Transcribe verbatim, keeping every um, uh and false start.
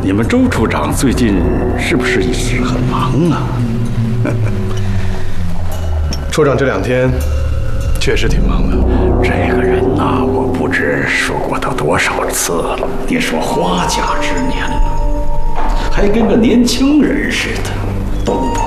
你们周处长最近是不是一直很忙啊？ 处长这两天确实挺忙的。 这个人呐，我不知说过他多少次了。你说花甲之年了，还跟个年轻人似的。